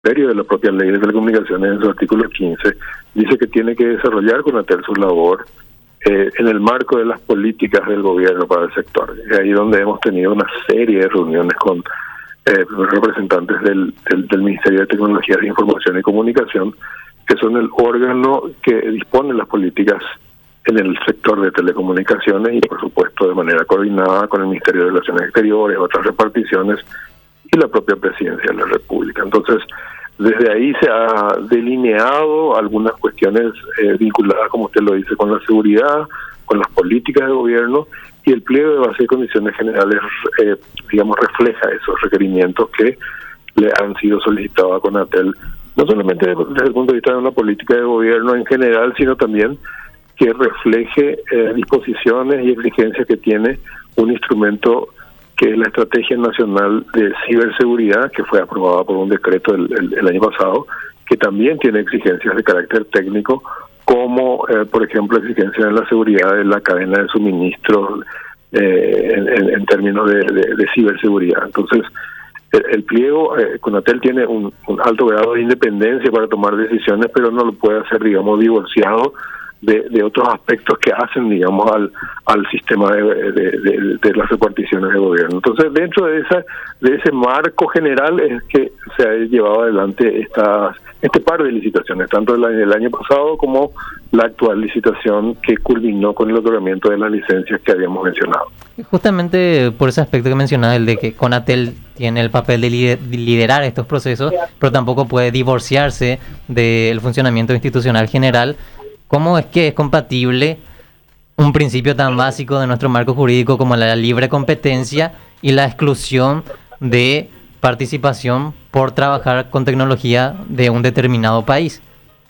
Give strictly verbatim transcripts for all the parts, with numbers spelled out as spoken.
de la propia ley de telecomunicaciones, en su artículo quince, dice que tiene que desarrollar Conatel su labor eh, en el marco de las políticas del gobierno para el sector. Es ahí donde hemos tenido una serie de reuniones con eh, representantes del, del, del Ministerio de Tecnologías de Información y Comunicación, que son el órgano que dispone las políticas en el sector de telecomunicaciones y, por supuesto, de manera coordinada con el Ministerio de Relaciones Exteriores, otras reparticiones y la propia Presidencia de la República. Entonces, desde ahí se ha delineado algunas cuestiones eh, vinculadas, como usted lo dice, con la seguridad, con las políticas de gobierno, y el pliego de base de condiciones generales, eh, digamos, refleja esos requerimientos que le han sido solicitados a Conatel, no solamente desde el punto de vista de una política de gobierno en general, sino también que refleje eh, disposiciones y exigencias que tiene un instrumento que es la Estrategia Nacional de Ciberseguridad, que fue aprobada por un decreto el, el, el año pasado, que también tiene exigencias de carácter técnico, como, eh, por ejemplo, exigencias en la seguridad de la cadena de suministros eh, en, en, en términos de, de, de ciberseguridad. Entonces, el, el pliego, eh, Conatel tiene un, un alto grado de independencia para tomar decisiones, pero no lo puede hacer, digamos, divorciado De, de otros aspectos que hacen, digamos, al al sistema de, de, de, de las reparticiones de gobierno. Entonces, dentro de esa de ese marco general es que se ha llevado adelante estas este par de licitaciones, tanto el, el año pasado como la actual licitación que culminó con el otorgamiento de las licencias que habíamos mencionado. Justamente por ese aspecto que mencionaba, el de que Conatel tiene el papel de liderar estos procesos, pero tampoco puede divorciarse del funcionamiento institucional general. ¿Cómo es que es compatible un principio tan básico de nuestro marco jurídico como la libre competencia y la exclusión de participación por trabajar con tecnología de un determinado país?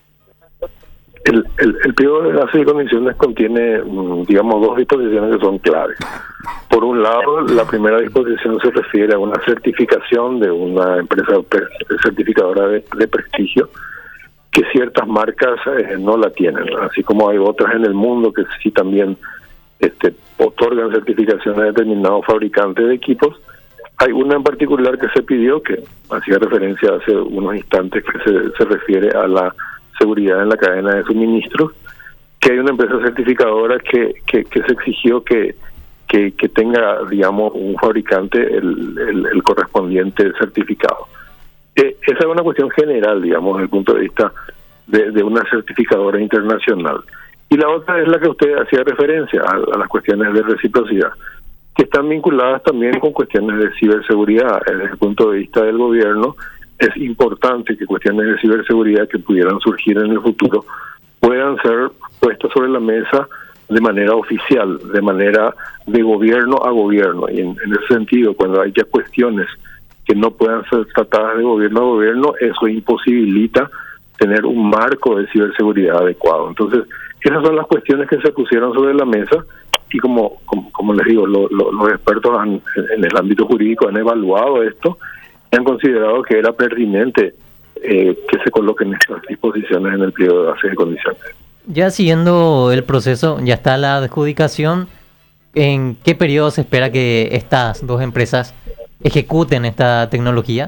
El, el, el pliego de base y condiciones contiene, digamos, dos disposiciones que son claves. Por un lado, la primera disposición se refiere a una certificación de una empresa certificadora de, de prestigio, que ciertas marcas eh, no la tienen, así como hay otras en el mundo que sí también este, otorgan certificaciones a determinados fabricantes de equipos. Hay una en particular que se pidió, que hacía referencia hace unos instantes, que se, se refiere a la seguridad en la cadena de suministros, que hay una empresa certificadora que, que, que se exigió que, que, que tenga, digamos, un fabricante el, el, el correspondiente certificado. Eh, esa es una cuestión general, digamos, desde el punto de vista de, de una certificadora internacional. Y la otra es la que usted hacía referencia, a, a las cuestiones de reciprocidad, que están vinculadas también con cuestiones de ciberseguridad. Desde el punto de vista del gobierno, es importante que cuestiones de ciberseguridad que pudieran surgir en el futuro puedan ser puestas sobre la mesa de manera oficial, de manera de gobierno a gobierno. Y en, en ese sentido, cuando hay ya cuestiones que no puedan ser tratadas de gobierno a gobierno, eso imposibilita tener un marco de ciberseguridad adecuado. Entonces, esas son las cuestiones que se pusieron sobre la mesa y como como, como les digo, lo, lo, los expertos han, en el ámbito jurídico han evaluado esto y han considerado que era pertinente eh, que se coloquen estas disposiciones en el pliego de base de condiciones. Ya siguiendo el proceso, ya está la adjudicación. ¿En qué periodo se espera que estas dos empresas ejecuten esta tecnología?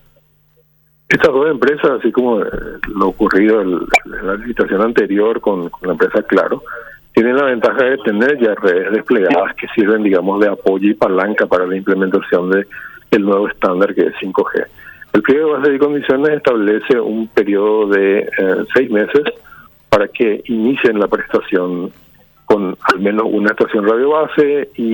Estas dos empresas, así como lo ocurrido en la licitación anterior con, con la empresa Claro, tienen la ventaja de tener ya redes desplegadas que sirven, digamos, de apoyo y palanca para la implementación de el nuevo estándar que es cinco G. El pliego de base de condiciones establece un periodo de eh, seis meses para que inicien la prestación con al menos una estación radio base y